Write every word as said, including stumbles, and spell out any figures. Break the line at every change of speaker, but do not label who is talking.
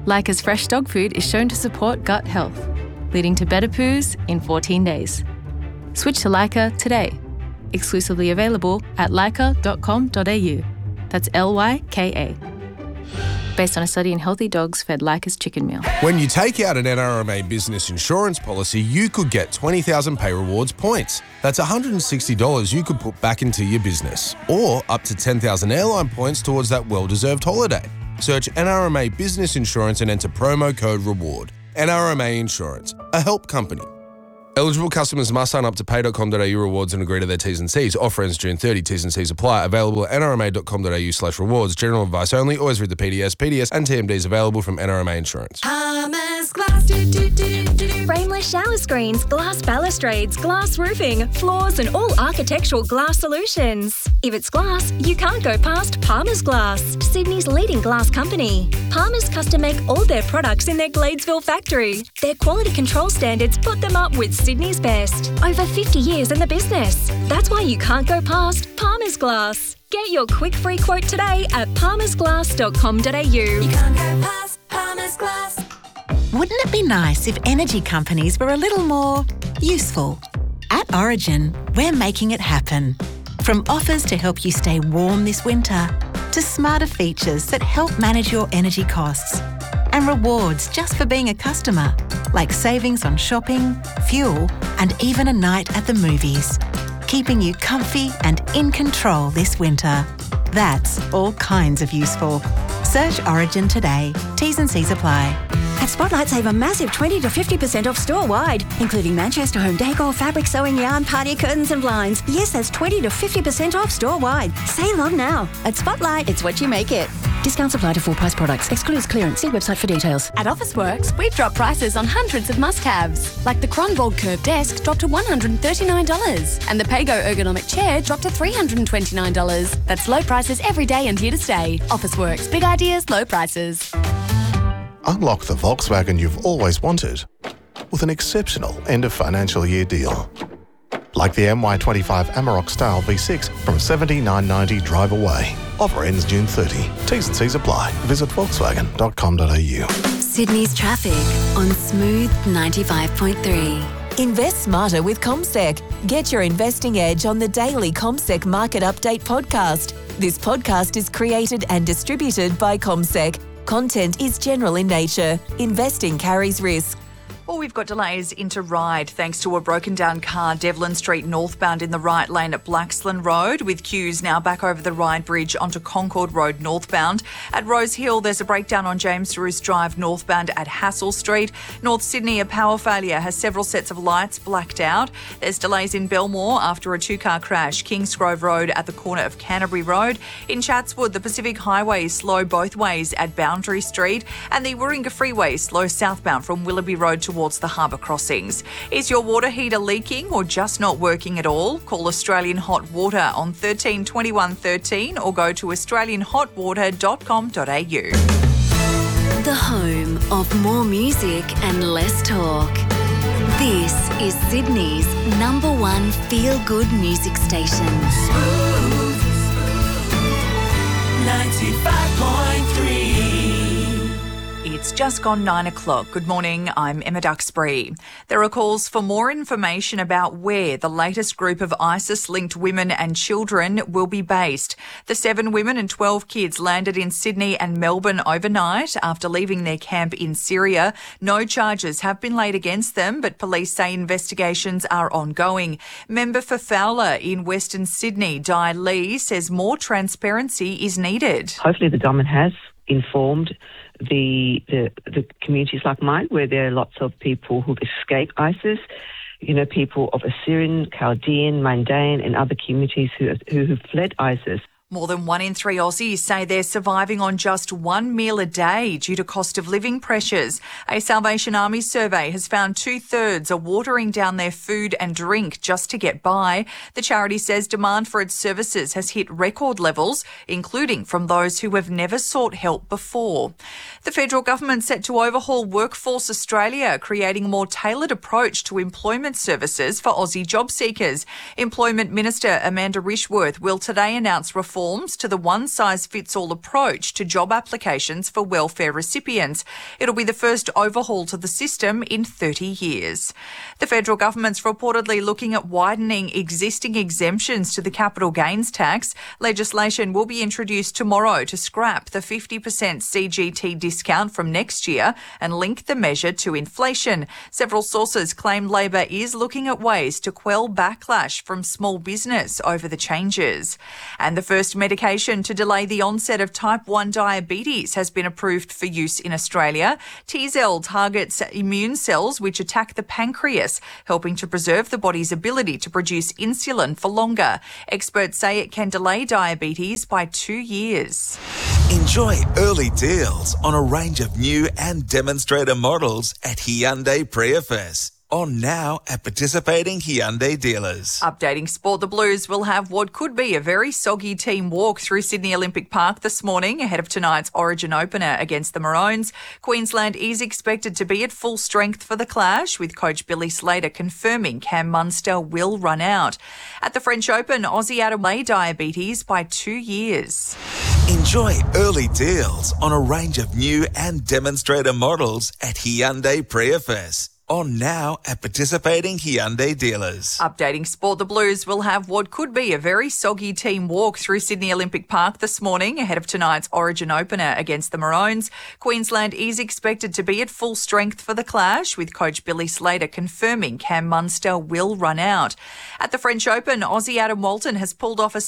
Lyca's fresh dog food is shown to support gut health, leading to better poos in fourteen days. Switch to Lyca today. Exclusively available at lyca dot com dot a u. That's L Y K A. Based on a study in healthy dogs fed Lyca's chicken meal.
When you take out an N R M A business insurance policy, you could get twenty thousand Pay Rewards points. That's one hundred sixty dollars you could put back into your business, or up to ten thousand airline points towards that well-deserved holiday. Search N R M A Business Insurance and enter promo code REWARD. N R M A Insurance, a help company. Eligible customers must sign up to pay dot com dot a u rewards and agree to their T's and C's. Offer ends June thirtieth. T's and C's apply. Available at n r m a dot com dot a u slash rewards. General advice only. Always read the P D S. P D S and T M Ds available from N R M A Insurance.
Palmer's Glass. Do, do, do, do, do. Frameless shower screens, glass balustrades, glass roofing, floors and all architectural glass solutions. If it's glass, you can't go past Palmer's Glass, Sydney's leading glass company. Palmer's custom make all their products in their Gladesville factory. Their quality control standards put them up with Sydney's best. Over fifty years in the business. That's why you can't go past Palmer's Glass. Get your quick free quote today at palmers glass dot com dot a u.
You can't go past Palmer's Glass.
Wouldn't it be nice if energy companies were a little more useful? At Origin, we're making it happen. From offers to help you stay warm this winter, to smarter features that help manage your energy costs, and rewards just for being a customer, like savings on shopping, fuel, and even a night at the movies, keeping you comfy and in control this winter. That's all kinds of useful. Search Origin today. T's and C's apply.
At Spotlight, save a massive twenty to fifty percent off store-wide, including Manchester home decor, fabric, sewing yarn, party curtains and blinds. Yes, that's twenty to fifty percent off store-wide. Save on now. At Spotlight, it's what you make it. Discounts apply to full-price products. Excludes clearance. See website for details.
At Officeworks, we've dropped prices on hundreds of must-haves, like the Cronvold Curve Desk dropped to one hundred thirty-nine dollars and the Pago Ergonomic Chair dropped to three hundred twenty-nine dollars. That's low prices every day and here to stay. Officeworks. Big ideas, low prices.
Unlock the Volkswagen you've always wanted with an exceptional end of financial year deal. Like the M Y twenty-five Amarok Style V six from seventy-nine ninety drive away. Offer ends June thirtieth. T's and C's apply. Visit volkswagen dot com dot a u.
Sydney's traffic on Smooth ninety-five point three.
Invest smarter with CommSec. Get your investing edge on the daily CommSec Market Update podcast. This podcast is created and distributed by CommSec. Content is general in nature. Investing carries risk.
Well, we've got delays into Ryde thanks to a broken down car, Devlin Street northbound in the right lane at Blaxland Road, with queues now back over the Ryde Bridge onto Concord Road northbound. At Rose Hill, there's a breakdown on James Roos Drive northbound at Hassel Street. North Sydney, a power failure has several sets of lights blacked out. There's delays in Belmore after a two-car crash, Kingsgrove Road at the corner of Canterbury Road. In Chatswood, the Pacific Highway is slow both ways at Boundary Street, and the Warringah Freeway is slow southbound from Willoughby Road towards the harbour crossings. Is your water heater leaking or just not working at all? Call Australian Hot Water on thirteen twenty-one thirteen or go to australian hot water dot com dot a u.
The home of more music and less talk. This is Sydney's number one feel-good music station.
Smooth ninety-five point three.
It's just gone nine o'clock. Good morning, I'm Emma Duxbury. There are calls for more information about where the latest group of ISIS-linked women and children will be based. The seven women and twelve kids landed in Sydney and Melbourne overnight after leaving their camp in Syria. No charges have been laid against them, but police say investigations are ongoing. Member for Fowler in Western Sydney, Di Lee, says more transparency is needed.
Hopefully the government has informed the, the the communities like mine, where there are lots of people who've escaped ISIS, you know, people of Assyrian, Chaldean, Mandaean and other communities who who have fled ISIS.
More than one in three Aussies say they're surviving on just one meal a day due to cost of living pressures. A Salvation Army survey has found two-thirds are watering down their food and drink just to get by. The charity says demand for its services has hit record levels, including from those who have never sought help before. The federal government set to overhaul Workforce Australia, creating a more tailored approach to employment services for Aussie job seekers. Employment Minister Amanda Rishworth will today announce reform reforms to the one-size-fits-all approach to job applications for welfare recipients. It'll be the first overhaul to the system in thirty years. The federal government's reportedly looking at widening existing exemptions to the capital gains tax. Legislation will be introduced tomorrow to scrap the fifty percent C G T discount from next year and link the measure to inflation. Several sources claim Labor is looking at ways to quell backlash from small business over the changes. And the first medication to delay the onset of type one diabetes has been approved for use in Australia. T-Zel targets immune cells which attack the pancreas, helping to preserve the body's ability to produce insulin for longer. Experts say it can delay diabetes by two years.
Enjoy early deals on a range of new and demonstrator models at Hyundai Prius. On now at participating Hyundai dealers.
Updating sport, the Blues will have what could be a very soggy team walk through Sydney Olympic Park this morning ahead of tonight's Origin opener against the Maroons. Queensland is expected to be at full strength for the clash, with coach Billy Slater confirming Cam Munster will run out. At the French Open, Aussie Adam Lay diabetes by two years.
Enjoy early deals on a range of new and demonstrator models at Hyundai Prius. On now at participating Hyundai dealers.
Updating sport, the Blues will have what could be a very soggy team walk through Sydney Olympic Park this morning ahead of tonight's Origin opener against the Maroons. Queensland is expected to be at full strength for the clash, with coach Billy Slater confirming Cam Munster will run out. At the French Open, Aussie Adam Walton has pulled off a